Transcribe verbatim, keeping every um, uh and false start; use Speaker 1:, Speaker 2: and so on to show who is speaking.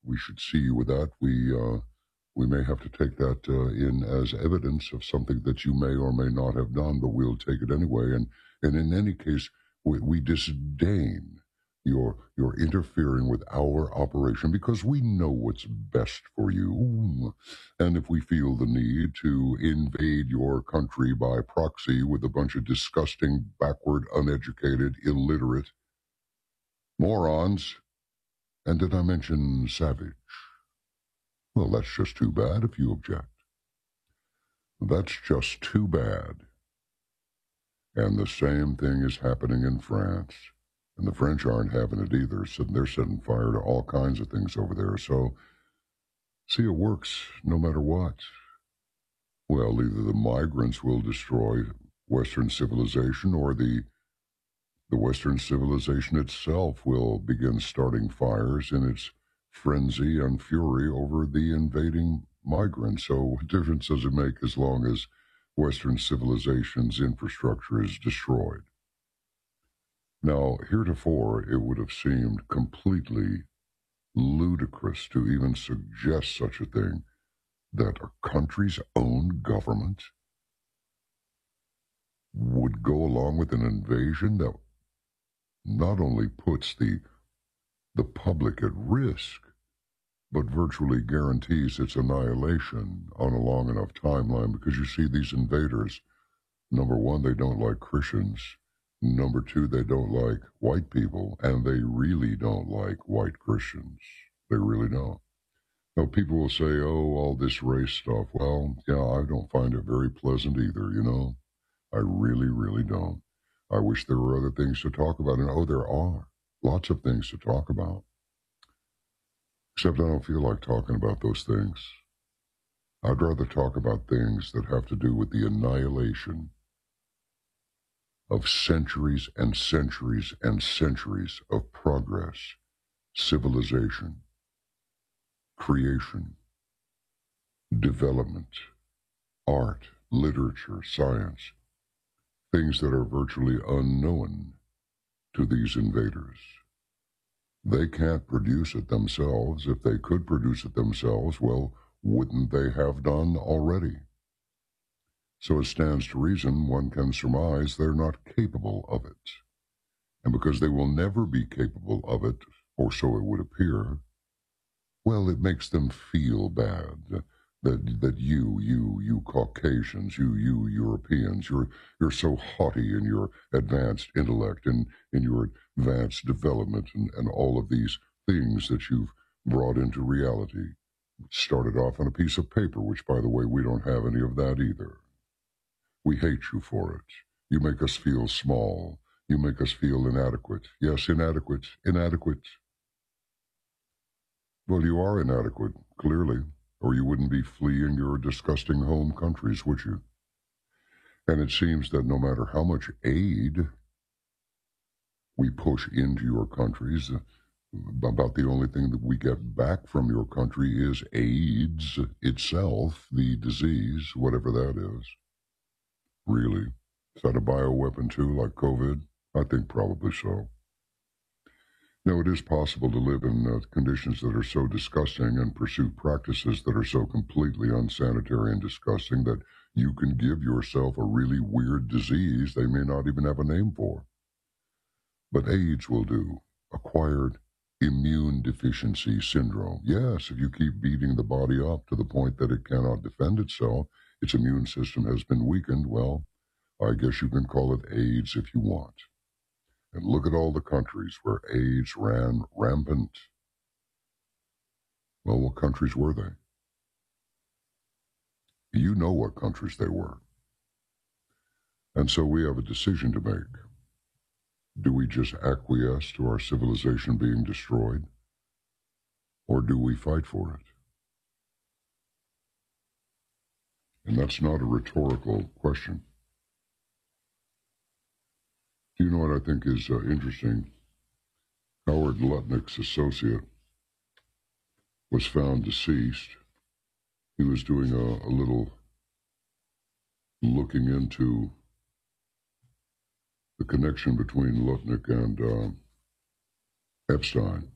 Speaker 1: we should see you with that. We uh, we may have to take that uh, in as evidence of something that you may or may not have done, but we'll take it anyway. And and in any case, we, we disdain your your interfering with our operation because we know what's best for you. And if we feel the need to invade your country by proxy with a bunch of disgusting, backward, uneducated, illiterate morons, and did I mention savage? Well, that's just too bad if you object. That's just too bad. And the same thing is happening in France. And the French aren't having it either. So they're setting fire to all kinds of things over there. So, see, it works no matter what. Well, either the migrants will destroy Western civilization or the the Western civilization itself will begin starting fires in its frenzy and fury over the invading migrants. So what difference does it make as long as Western civilization's infrastructure is destroyed? Now, heretofore, it would have seemed completely ludicrous to even suggest such a thing, that a country's own government would go along with an invasion that not only puts the the public at risk, but virtually guarantees its annihilation on a long enough timeline. Because you see, these invaders, number one, they don't like Christians. Number two, they don't like white people, and they really don't like white Christians. They really don't. Now, people will say, oh, all this race stuff. Well, yeah, I don't find it very pleasant either, you know. I really, really don't. I wish there were other things to talk about. And, oh, there are lots of things to talk about. Except I don't feel like talking about those things. I'd rather talk about things that have to do with the annihilation of centuries and centuries and centuries of progress, civilization, creation, development, art, literature, science, things that are virtually unknown to these invaders. They can't produce it themselves. If they could produce it themselves, well, wouldn't they have done already? So it stands to reason one can surmise they're not capable of it. And because they will never be capable of it, or so it would appear, well, it makes them feel bad that that you, you, you Caucasians, you, you Europeans, you're you're so haughty in your advanced intellect and in your advanced development and, and all of these things that you've brought into reality. Started off on a piece of paper, which, by the way, we don't have any of that either. We hate you for it. You make us feel small. You make us feel inadequate. Yes, inadequate, inadequate. Well, you are inadequate, clearly, or you wouldn't be fleeing your disgusting home countries, would you? And it seems that no matter how much aid we push into your countries, about the only thing that we get back from your country is AIDS itself, the disease, whatever that is. Really? Is that a bioweapon too, like COVID? I think probably so. Now, it is possible to live in uh, conditions that are so disgusting and pursue practices that are so completely unsanitary and disgusting that you can give yourself a really weird disease they may not even have a name for. But AIDS will do. Acquired immune deficiency syndrome. Yes, if you keep beating the body up to the point that it cannot defend itself, its immune system has been weakened, well, I guess you can call it AIDS if you want. And look at all the countries where AIDS ran rampant. Well, what countries were they? You know what countries they were. And so we have a decision to make. Do we just acquiesce to our civilization being destroyed? Or do we fight for it? And that's not a rhetorical question. Do you know what I think is uh, interesting? Howard Lutnick's associate was found deceased. He was doing a, a little looking into the connection between Lutnick and uh, Epstein.